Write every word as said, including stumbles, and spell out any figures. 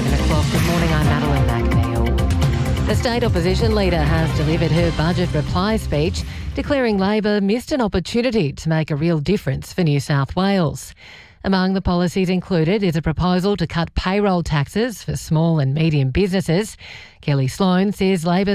seven o'clock. Good morning, I'm Madeline McNeil. The state opposition leader has delivered her budget reply speech, declaring Labor missed an opportunity to make a real difference for New South Wales. Among the policies included is a proposal to cut payroll taxes for small and medium businesses. Kelly Sloan says Labor